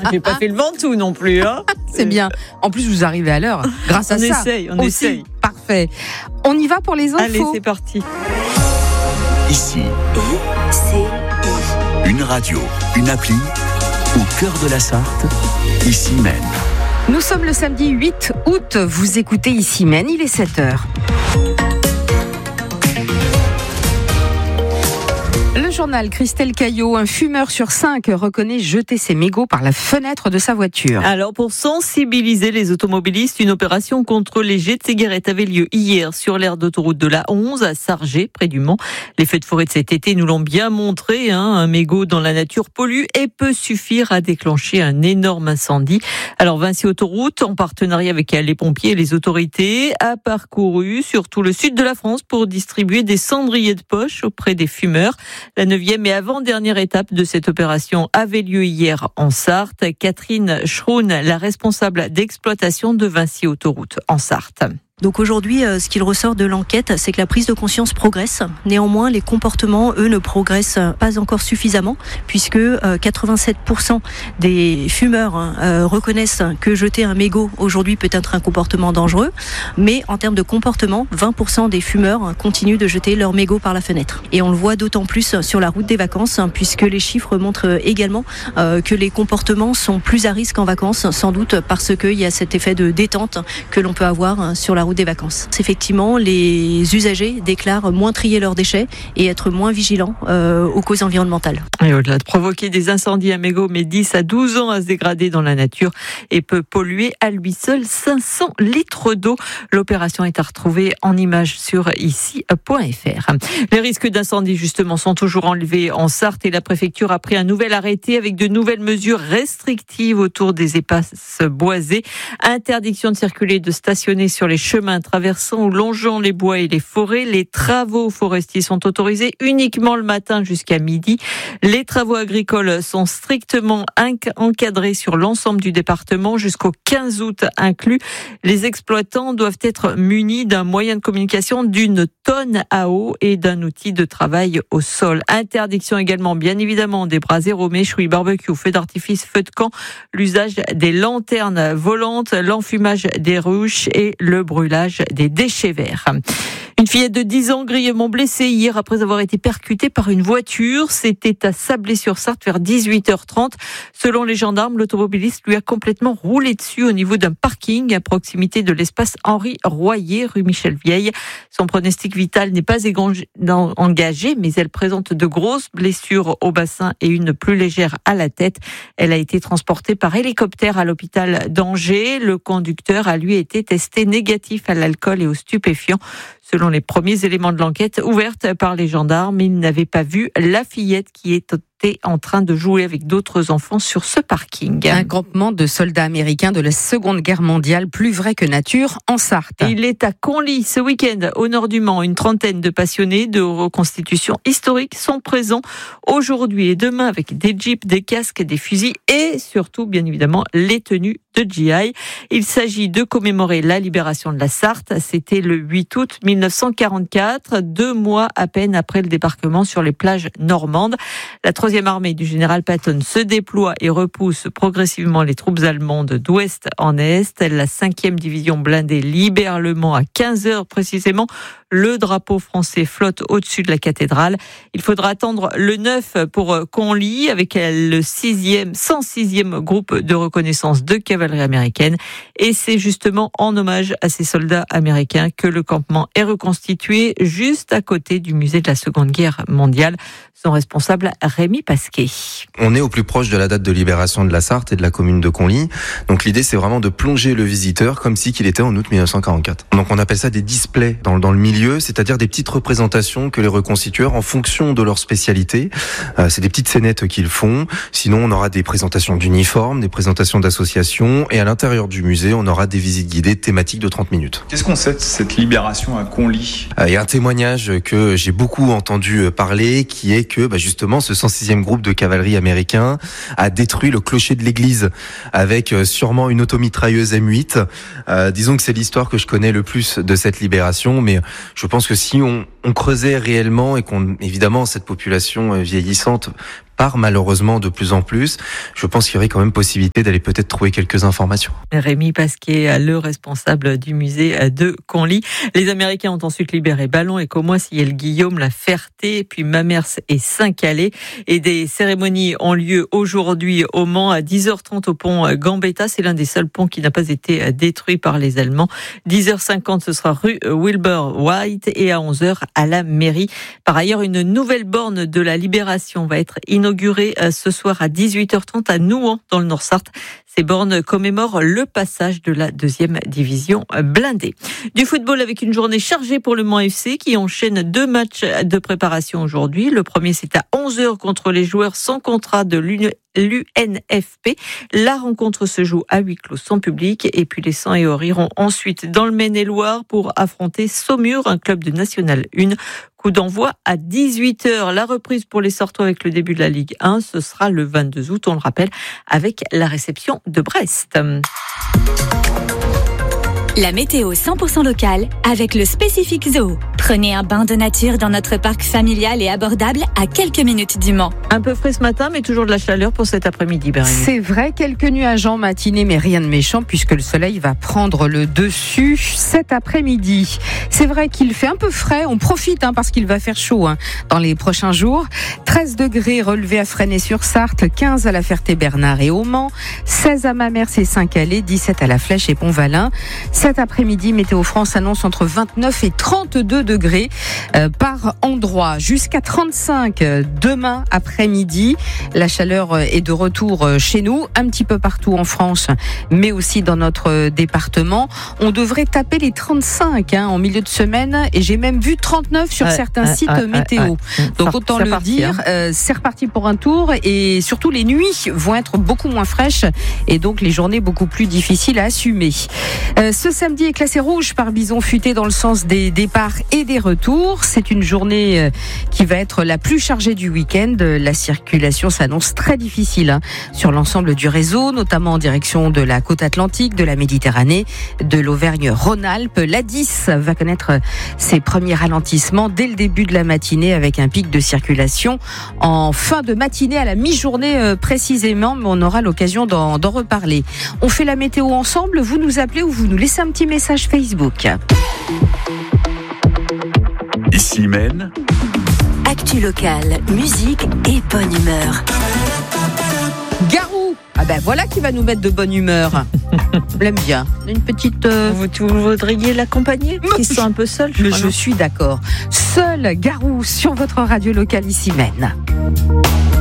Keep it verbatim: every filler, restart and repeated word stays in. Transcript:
J'ai pas fait le Ventoux non plus. Hein. C'est bien. En plus, vous arrivez à l'heure grâce à on ça. Essaye, on aussi. essaye. Parfait. On y va pour les infos. Allez, c'est parti. Ici, une radio, une appli, au cœur de la Sarthe, ici même. Nous sommes le samedi huit août. Vous écoutez Ici Maine, il est sept heures. Le journal Christelle Caillot, un fumeur sur cinq reconnaît jeter ses mégots par la fenêtre de sa voiture. Alors pour sensibiliser les automobilistes, une opération contre les jets de cigarettes avait lieu hier sur l'aire d'autoroute de la onze à Sargé, près du Mans. Les feux de forêt de cet été nous l'ont bien montré. Hein, un mégot dans la nature pollue et peut suffire à déclencher un énorme incendie. Alors Vinci Autoroute, en partenariat avec les pompiers et les autorités, a parcouru sur tout le sud de la France pour distribuer des cendriers de poche auprès des fumeurs. La neuvième et avant-dernière étape de cette opération avait lieu hier en Sarthe. Catherine Schroun, la responsable d'exploitation de Vinci Autoroute en Sarthe. Donc aujourd'hui, ce qu'il ressort de l'enquête, c'est que la prise de conscience progresse. Néanmoins, les comportements, eux, ne progressent pas encore suffisamment, puisque quatre-vingt-sept pour cent des fumeurs euh, reconnaissent que jeter un mégot aujourd'hui peut être un comportement dangereux. Mais en termes de comportement, vingt pour cent des fumeurs continuent de jeter leur mégot par la fenêtre. Et on le voit d'autant plus sur la route des vacances, puisque les chiffres montrent également euh, que les comportements sont plus à risque en vacances, sans doute parce qu'il y a cet effet de détente que l'on peut avoir sur la route des vacances. Effectivement, les usagers déclarent moins trier leurs déchets et être moins vigilants euh, aux causes environnementales. Et au-delà de provoquer des incendies, un mégot met dix à douze ans à se dégrader dans la nature et peut polluer à lui seul cinq cents litres d'eau. L'opération est à retrouver en images sur ici point f r. Les risques d'incendie, justement, sont toujours enlevés en Sarthe et la préfecture a pris un nouvel arrêté avec de nouvelles mesures restrictives autour des espaces boisés. Interdiction de circuler, de stationner sur les chemins traversant ou longeant les bois et les forêts. Les travaux forestiers sont autorisés uniquement le matin jusqu'à midi. Les travaux agricoles sont strictement encadrés sur l'ensemble du département jusqu'au quinze août inclus. Les exploitants doivent être munis d'un moyen de communication d'une tonne à eau et d'un outil de travail au sol. Interdiction également, bien évidemment, des brasers, méchouilles, barbecue, feux d'artifice, feux de camp, l'usage des lanternes volantes, l'enfumage des ruches et le brûlage des déchets verts. Une fillette de dix ans grièvement blessée hier après avoir été percutée par une voiture. C'était à Sablé-sur-Sarthe vers dix-huit heures trente. Selon les gendarmes, l'automobiliste lui a complètement roulé dessus au niveau d'un parking à proximité de l'espace Henri Royer, rue Michel Vieille. Son pronostic vital n'est pas engagé, mais elle présente de grosses blessures au bassin et une plus légère à la tête. Elle a été transportée par hélicoptère à l'hôpital d'Angers. Le conducteur a lui été testé négatif à l'alcool et aux stupéfiants. Selon les premiers éléments de l'enquête ouverte par les gendarmes, ils n'avaient pas vu la fillette qui était en train de jouer avec d'autres enfants sur ce parking. Un campement de soldats américains de la Seconde Guerre mondiale, plus vrai que nature, en Sarthe. Il est à Conly ce week-end, au nord du Mans. Une trentaine de passionnés de reconstitution historique sont présents aujourd'hui et demain avec des jeeps, des casques, des fusils et surtout, bien évidemment, les tenues de G I. Il s'agit de commémorer la libération de la Sarthe. C'était le huit août mille neuf cent quarante-quatre, deux mois à peine après le débarquement sur les plages normandes. La troisième armée du général Patton se déploie et repousse progressivement les troupes allemandes d'ouest en est. La cinquième division blindée libère le Mans à quinze heures précisément. Le drapeau français flotte au-dessus de la cathédrale. Il faudra attendre le neuf pour Conly avec le sixième, cent sixième groupe de reconnaissance de cavalerie américaine. Et c'est justement en hommage à ces soldats américains que le campement est reconstitué juste à côté du musée de la Seconde Guerre mondiale. Son responsable, Rémi Pasquet. On est au plus proche de la date de libération de la Sarthe et de la commune de Conly. Donc l'idée, c'est vraiment de plonger le visiteur comme si qu'il était en août mille neuf cent quarante-quatre. Donc on appelle ça des displays dans, dans le milieu, c'est-à-dire des petites représentations que les reconstitueurs, en fonction de leur spécialité, euh, c'est des petites scénettes qu'ils font. Sinon, on aura des présentations d'uniformes, des présentations d'associations, et à l'intérieur du musée, on aura des visites guidées thématiques de trente minutes. Qu'est-ce qu'on sait de cette libération à Conly ? Il euh, y a un témoignage que j'ai beaucoup entendu parler, qui est que bah, justement ce cent sixième groupe de cavalerie américain a détruit le clocher de l'église avec euh, sûrement une automitrailleuse M huit. Euh, disons que c'est l'histoire que je connais le plus de cette libération, mais je pense que si on, on creusait réellement et qu'on, évidemment, cette population vieillissante part malheureusement de plus en plus, je pense qu'il y aurait quand même possibilité d'aller peut-être trouver quelques informations. Rémi Pasquier, le responsable du musée de Conly. Les Américains ont ensuite libéré Ballon et Comois, Siel-Guillaume, La Ferté, puis Mamers et Saint-Calais. Et des cérémonies ont lieu aujourd'hui au Mans à dix heures trente au pont Gambetta. C'est l'un des seuls ponts qui n'a pas été détruit par les Allemands. dix heures cinquante, ce sera rue Wilbur White et à onze heures à la mairie. Par ailleurs, une nouvelle borne de la Libération va être inaugurée ce soir à dix-huit heures trente à Nouan dans le Nord-Sarthe. Ces bornes commémorent le passage de la deuxième division blindée. Du football avec une journée chargée pour le Mans F C qui enchaîne deux matchs de préparation aujourd'hui. Le premier, c'est à onze heures contre les joueurs sans contrat de l'U N F P. La rencontre se joue à huis clos sans public. Et puis les cent et Or iront ensuite dans le Maine-et-Loire pour affronter Saumur, un club de National un. Coup d'envoi à dix-huit heures. La reprise pour les Sartois avec le début de la Ligue un, ce sera le vingt-deux août, on le rappelle, avec la réception de Brest. La météo cent pour cent locale avec le Spécifique Zoo. Prenez un bain de nature dans notre parc familial et abordable à quelques minutes du Mans. Un peu frais ce matin, mais toujours de la chaleur pour cet après-midi, Bérénice. C'est vrai, quelques nuages en matinée, mais rien de méchant puisque le soleil va prendre le dessus cet après-midi. C'est vrai qu'il fait un peu frais, on profite hein, parce qu'il va faire chaud hein, dans les prochains jours. treize degrés relevés à Fresnay-sur-Sarthe, quinze à La Ferté-Bernard et au Mans, seize à Mamers et Saint-Calais, dix-sept à La Flèche et Pont-Valin. Cet après-midi, Météo France annonce entre vingt-neuf et trente-deux degrés euh, par endroit, jusqu'à trente-cinq euh, demain après-midi. La chaleur est de retour euh, chez nous, un petit peu partout en France, mais aussi dans notre euh, département. On devrait taper les trente-cinq hein, en milieu de semaine et j'ai même vu trente-neuf sur ouais, certains ouais, sites ouais, météo. Ouais, ouais. Donc ça, autant le parti, dire, hein. euh, c'est reparti pour un tour et surtout les nuits vont être beaucoup moins fraîches et donc les journées beaucoup plus difficiles à assumer. Euh, ce samedi est classé rouge par Bison Futé dans le sens des départs et des retours. C'est une journée qui va être la plus chargée du week-end. La circulation s'annonce très difficile hein, sur l'ensemble du réseau, notamment en direction de la côte atlantique, de la Méditerranée, de l'Auvergne-Rhône-Alpes. L'A dix va connaître ses premiers ralentissements dès le début de la matinée avec un pic de circulation en fin de matinée à la mi-journée précisément, mais on aura l'occasion d'en, d'en reparler. On fait la météo ensemble, vous nous appelez ou vous nous laissez un petit message Facebook. Ici Maine. Actu locale, musique et bonne humeur. Garou, ah ben voilà qui va nous mettre de bonne humeur. Je l'aime bien. Une petite. Euh... Vous, vous voudriez l'accompagner parce qu'ils sont un peu seuls. Je, je suis d'accord. Seul Garou sur votre radio locale ici Maine.